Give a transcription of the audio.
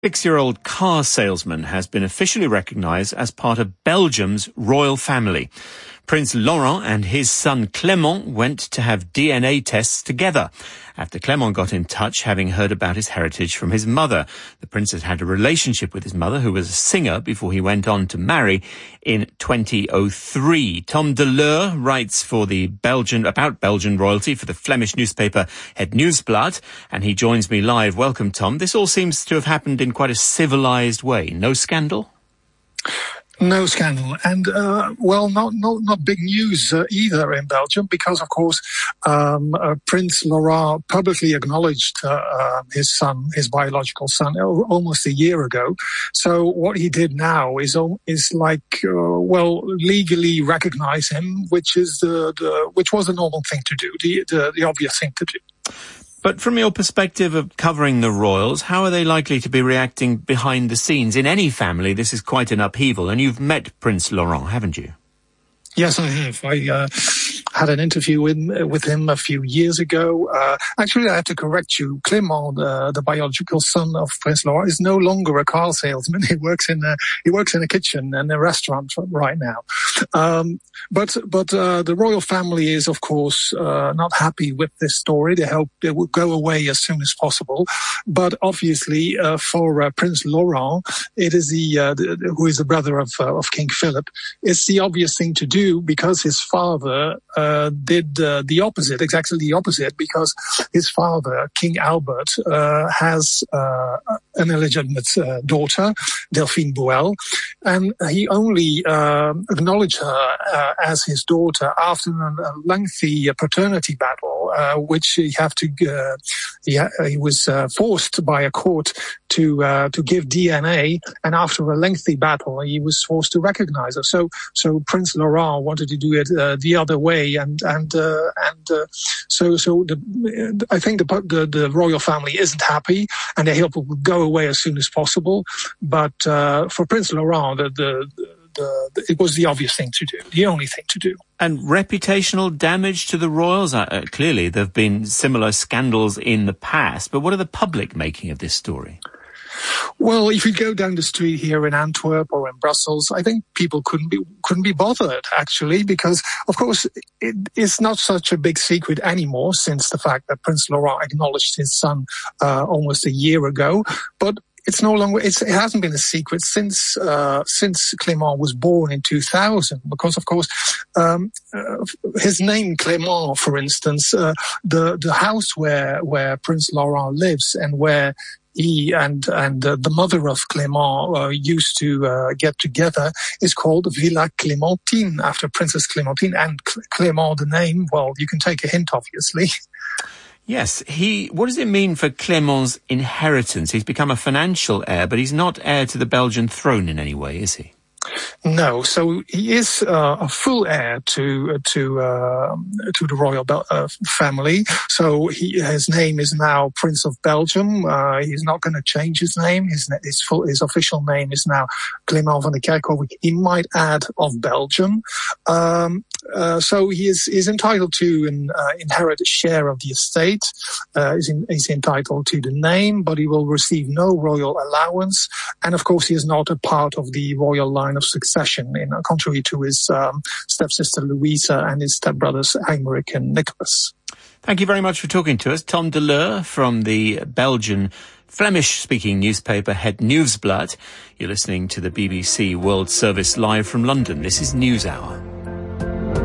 6-year-old car salesman has been officially recognised as part of Belgium's royal family. Prince Laurent and his son Clément went to have DNA tests together after Clément got in touch, having heard about his heritage from his mother. The prince has had a relationship with his mother, who was a singer, before he went on to marry in 2003. Tom de Leur writes for about Belgian royalty for the Flemish newspaper Het Nieuwsblad, and he joins me live. Welcome, Tom. This all seems to have happened in quite a civilised way. No scandal? No scandal, and not big news either in Belgium, because of course Prince Laurent publicly acknowledged his biological son, almost a year ago. So what he did now is legally recognize him, which was the normal thing to do, the obvious thing to do. But from your perspective of covering the royals, how are they likely to be reacting behind the scenes? In any family, this is quite an upheaval, and you've met Prince Laurent, haven't you? Yes, I have. I had an interview with him a few years ago. Actually, I have to correct you. Clément, the biological son of Prince Laurent, is no longer a car salesman. He works in a kitchen and a restaurant right now. But the royal family is, of course, not happy with this story. They hope it will go away as soon as possible. But obviously, for Prince Laurent, it is who is the brother of King Philip, it's the obvious thing to do, because his father did the opposite, exactly the opposite, because his father, King Albert, has an illegitimate daughter, Delphine Boel, and he only acknowledged her as his daughter after a lengthy paternity battle, which he was forced by a court to give DNA, and after a lengthy battle, he was forced to recognize her. So Prince Laurent wanted to do it the other way, I think the royal family isn't happy, and they hope it will go away as soon as possible. But for Prince Laurent, it was the obvious thing to do, the only thing to do. And reputational damage to the royals? Clearly, there have been similar scandals in the past, but what are the public making of this story? Well, if you go down the street here in Antwerp or in Brussels, I think people couldn't be bothered, actually, because, of course, it's not such a big secret anymore, since the fact that Prince Laurent acknowledged his son almost a year ago. But it's no longer, it hasn't been a secret since Clément was born in 2000, because, of course, his name Clément, for instance, the house where Prince Laurent lives, and where he and the mother of Clément used to get together, is called Villa Clémentine, after Princess Clémentine. And Clément, the name, well, you can take a hint, obviously. Yes, what does it mean for Clément's inheritance? He's become a financial heir, but he's not heir to the Belgian throne in any way, is he? No, so he is a full heir to the royal family. So his name is now Prince of Belgium. He's not going to change his name. His official name is now Clément van der Kerkhoven. He might add of Belgium. So he's entitled to inherit a share of the estate. He's entitled to the name, but he will receive no royal allowance. And of course, he is not a part of the royal line of succession, contrary to his stepsister Louisa and his stepbrothers Aymeric and Nicholas. Thank you very much for talking to us. Tom de Leur from the Belgian Flemish-speaking newspaper Het Nieuwsblad. You're listening to the BBC World Service live from London. This is NewsHour.